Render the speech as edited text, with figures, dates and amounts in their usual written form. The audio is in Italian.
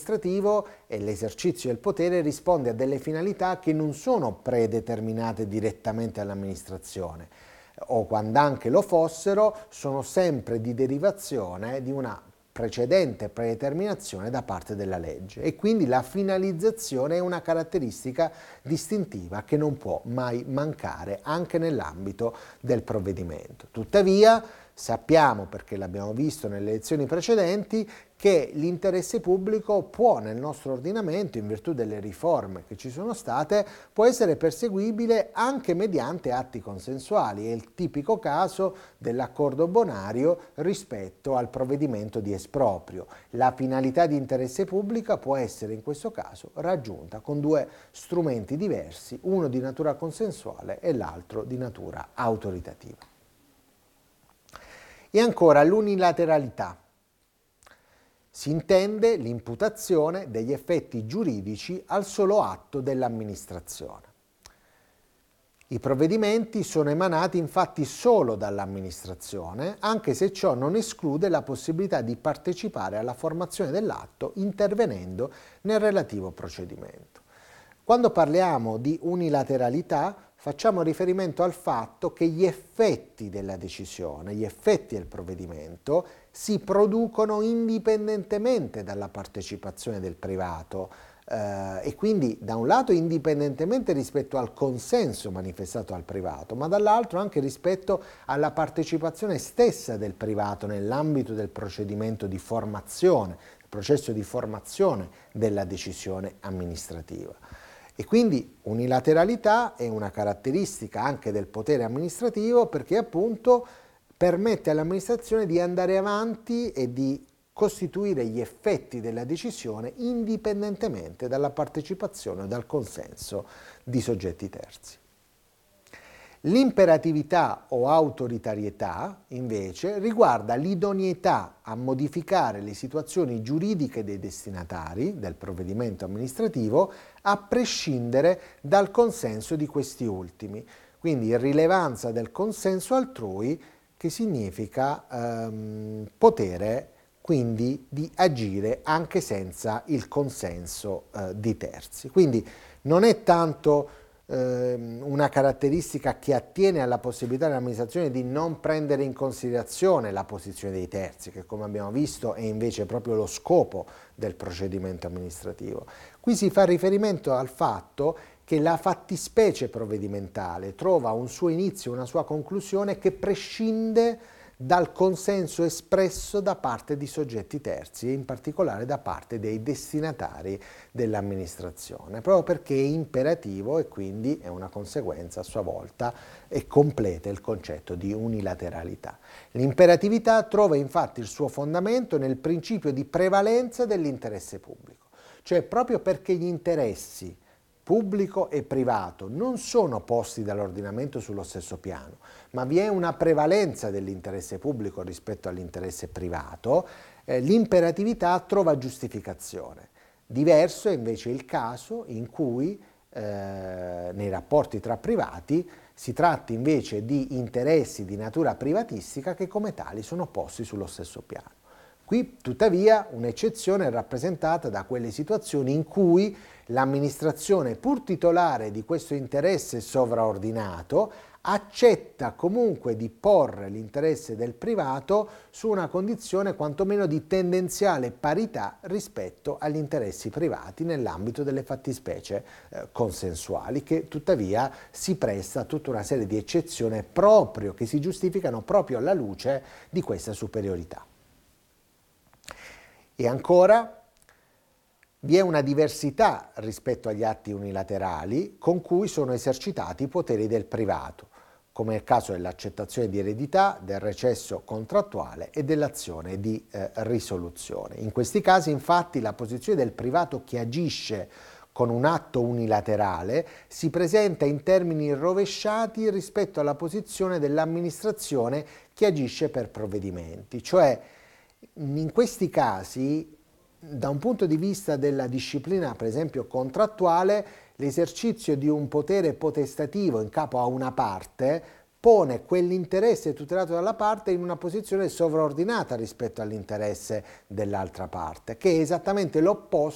amministrativo e l'esercizio del potere risponde a delle finalità che non sono predeterminate direttamente all'amministrazione, o quando anche lo fossero, sono sempre di derivazione di una precedente predeterminazione da parte della legge, e quindi la finalizzazione è una caratteristica distintiva che non può mai mancare anche nell'ambito del provvedimento. Tuttavia sappiamo, perché l'abbiamo visto nelle elezioni precedenti, che l'interesse pubblico può nel nostro ordinamento, in virtù delle riforme che ci sono state, può essere perseguibile anche mediante atti consensuali. È il tipico caso dell'accordo bonario rispetto al provvedimento di esproprio. La finalità di interesse pubblico può essere in questo caso raggiunta con due strumenti diversi, uno di natura consensuale e l'altro di natura autoritativa. E ancora l'unilateralità. Si intende l'imputazione degli effetti giuridici al solo atto dell'amministrazione. I provvedimenti sono emanati infatti solo dall'amministrazione, anche se ciò non esclude la possibilità di partecipare alla formazione dell'atto intervenendo nel relativo procedimento. Quando parliamo di unilateralità, facciamo riferimento al fatto che gli effetti della decisione, gli effetti del provvedimento, si producono indipendentemente dalla partecipazione del privato e quindi da un lato indipendentemente rispetto al consenso manifestato al privato, ma dall'altro anche rispetto alla partecipazione stessa del privato nell'ambito del procedimento di formazione, il processo di formazione della decisione amministrativa. E quindi unilateralità è una caratteristica anche del potere amministrativo, perché appunto permette all'amministrazione di andare avanti e di costituire gli effetti della decisione indipendentemente dalla partecipazione o dal consenso di soggetti terzi. L'imperatività o autoritarietà, invece, riguarda l'idoneità a modificare le situazioni giuridiche dei destinatari del provvedimento amministrativo a prescindere dal consenso di questi ultimi. Quindi irrilevanza del consenso altrui, che significa potere quindi di agire anche senza il consenso di terzi. Quindi non è tanto una caratteristica che attiene alla possibilità dell'amministrazione di non prendere in considerazione la posizione dei terzi, che come abbiamo visto è invece proprio lo scopo del procedimento amministrativo. Qui si fa riferimento al fatto che la fattispecie provvedimentale trova un suo inizio, una sua conclusione che prescinde dal consenso espresso da parte di soggetti terzi e in particolare da parte dei destinatari dell'amministrazione, proprio perché è imperativo e quindi è una conseguenza a sua volta e completa il concetto di unilateralità. L'imperatività trova infatti il suo fondamento nel principio di prevalenza dell'interesse pubblico, cioè proprio perché gli interessi pubblico e privato non sono posti dall'ordinamento sullo stesso piano, ma vi è una prevalenza dell'interesse pubblico rispetto all'interesse privato, l'imperatività trova giustificazione. Diverso è invece il caso in cui nei rapporti tra privati si tratti invece di interessi di natura privatistica che come tali sono posti sullo stesso piano. Qui tuttavia un'eccezione è rappresentata da quelle situazioni in cui l'amministrazione, pur titolare di questo interesse sovraordinato, accetta comunque di porre l'interesse del privato su una condizione quantomeno di tendenziale parità rispetto agli interessi privati nell'ambito delle fattispecie consensuali, che tuttavia si presta a tutta una serie di eccezioni proprio che si giustificano proprio alla luce di questa superiorità. E ancora vi è una diversità rispetto agli atti unilaterali con cui sono esercitati i poteri del privato, come è il caso dell'accettazione di eredità, del recesso contrattuale e dell'azione di risoluzione. In questi casi, infatti, la posizione del privato che agisce con un atto unilaterale si presenta in termini rovesciati rispetto alla posizione dell'amministrazione che agisce per provvedimenti, cioè in questi casi, da un punto di vista della disciplina, per esempio contrattuale, l'esercizio di un potere potestativo in capo a una parte pone quell'interesse tutelato dalla parte in una posizione sovraordinata rispetto all'interesse dell'altra parte, che è esattamente l'opposto